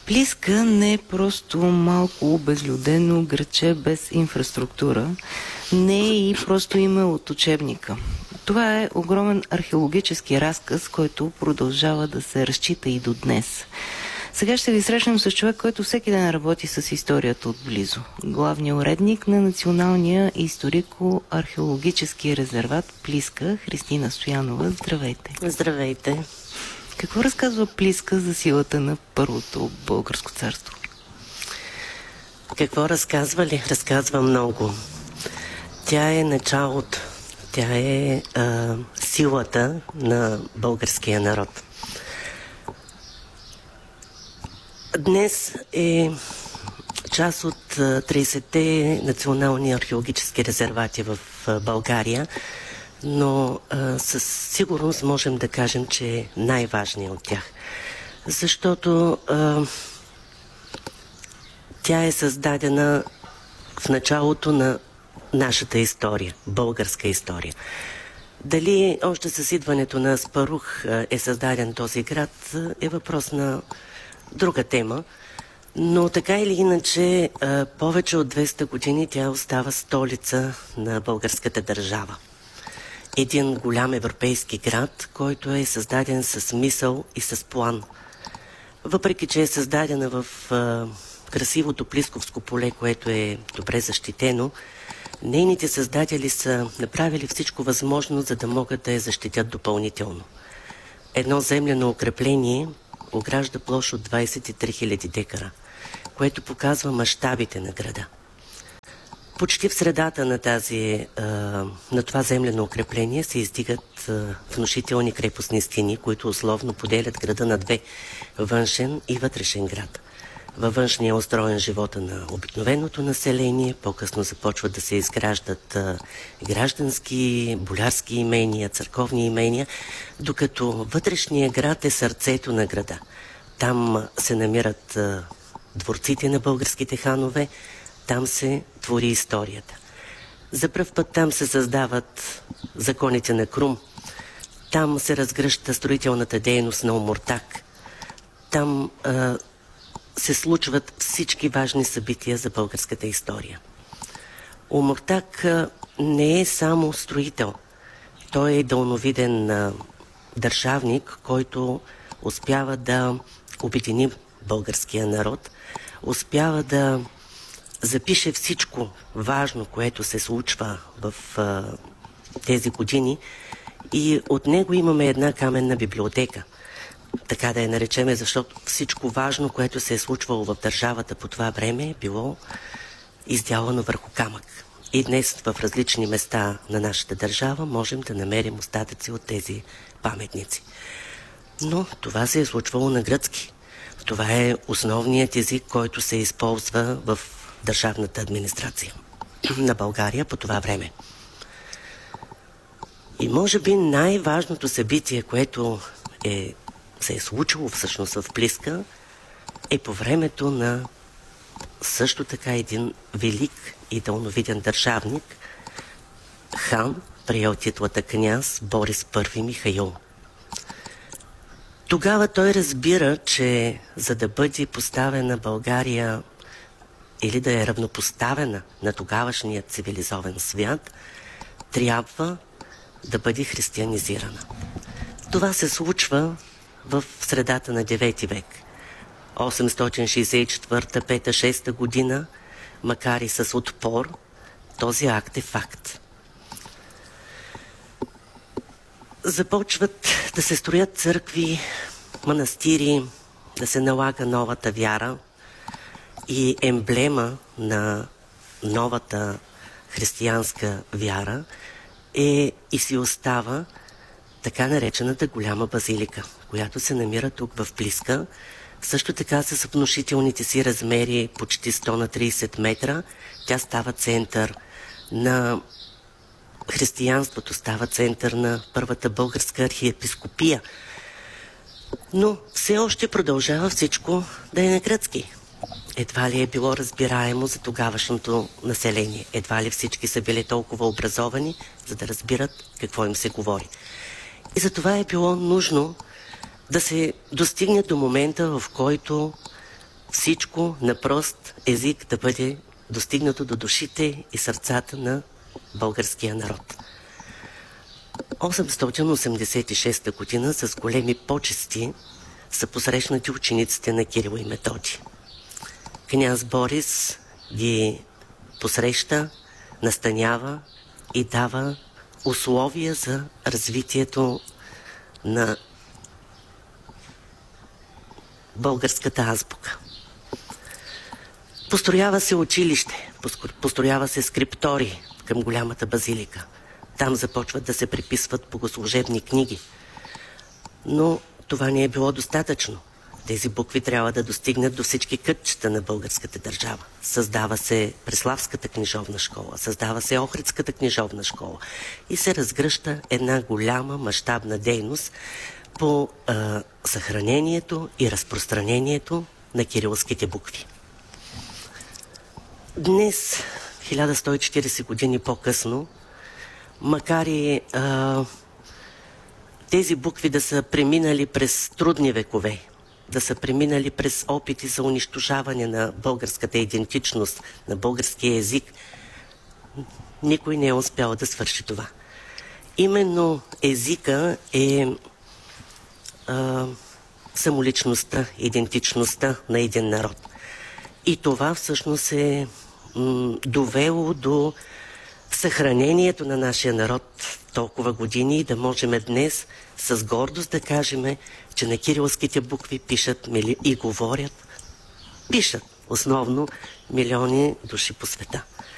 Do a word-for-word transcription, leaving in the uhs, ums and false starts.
Плиска не е просто малко обезлюдено градче без инфраструктура, не е и просто име от учебника. Това е огромен археологически разказ, който продължава да се разчита и до днес. Сега ще ви срещнем с човек, който всеки ден работи с историята отблизо. Главният уредник на Националния историко-археологически резерват Плиска, Христина Стоянова. Здравейте! Здравейте! Какво разказва Плиска за силата на Първото българско царство? Какво разказва ли? Разказва много. Тя е началото. Тя е а, силата на българския народ. Днес е част от тридесетте национални археологически резервати в България, но а, със сигурност можем да кажем, че е най-важният от тях. Защото а, тя е създадена в началото на нашата история, българска история. Дали още с идването на Аспарух е създаден този град е въпрос на друга тема, но така или иначе повече от двеста години тя остава столица на българската държава. Един голям европейски град, който е създаден с мисъл и с план. Въпреки че е създадена в красивото Плисковско поле, което е добре защитено, нейните създатели са направили всичко възможно, за да могат да я защитят допълнително. Едно земляно укрепление огражда площ от двадесет и три хиляди декара, което показва мащабите на града. Почти в средата на, тази, на това земляно укрепление се издигат внушителни крепостни стени, които условно поделят града на две – външен и вътрешен град. Във външния е устроен живота на обикновеното население, по-късно започват да се изграждат а, граждански, болярски имения, църковни имения, докато вътрешния град е сърцето на града. Там се намират а, дворците на българските ханове, там се твори историята. За пръв път там се създават законите на Крум, там се разгръща строителната дейност на Омуртаг, там а, се случват всички важни събития за българската история. Омуртаг не е само строител. Той е дълновиден а, държавник, който успява да обедини българския народ, успява да запише всичко важно, което се случва в а, тези години, и от него имаме една каменна библиотека. Така да я наречеме, защото всичко важно, което се е случвало в държавата по това време, е било издялано върху камък. И днес в различни места на нашата държава можем да намерим остатъци от тези паметници. Но това се е случвало на гръцки. Това е основният език, който се използва в държавната администрация на България по това време. И може би най-важното събитие, което е се е случило всъщност в Плиска, е по времето на също така един велик и дълновиден държавник, хан, приел титлата княз Борис Първи Михаил. Тогава той разбира, че за да бъде поставена България или да е равнопоставена на тогавашния цивилизован свят, трябва да бъде християнизирана. Това се случва в средата на девети век. осемстотин шейсет и четвърта, пета, шеста година, макар и с отпор, този акт е факт. Започват да се строят църкви, манастири, да се налага новата вяра, и емблема на новата християнска вяра е и си остава така наречената голяма базилика, която се намира тук в Плиска. Също така с внушителните си размери, почти сто на тридесет метра, тя става център на християнството, става център на първата българска архиепископия. Но все още продължава всичко да е на гръцки. Едва ли е било разбираемо за тогавашното население. Едва ли всички са били толкова образовани, за да разбират какво им се говори. И за това е било нужно да се достигне до момента, в който всичко на прост език да бъде достигнато до душите и сърцата на българския народ. осемстотин осемдесет и шеста година с големи почести са посрещнати учениците на Кирил и Методий. Княз Борис ги посреща, настанява и дава условия за развитието на българската азбука. Построява се училище, построява се скриптори към голямата базилика. Там започват да се преписват богослужебни книги. Но това не е било достатъчно. Тези букви трябва да достигнат до всички кътчета на българската държава. Създава се Преславската книжовна школа, създава се Охридската книжовна школа и се разгръща една голяма мащабна дейност по а, съхранението и разпространението на кирилските букви. Днес, хиляда сто и четиридесет години по-късно, макар и а, тези букви да са преминали през трудни векове, да са преминали през опити за унищожаване на българската идентичност, на българския език, никой не е успял да свърши това. Именно езика е а, самоличността, идентичността на един народ. И това всъщност е м, довело до съхранението на нашия народ толкова години и да можем днес с гордост да кажем, че на кирилските букви пишат и говорят, пишат основно милиони души по света.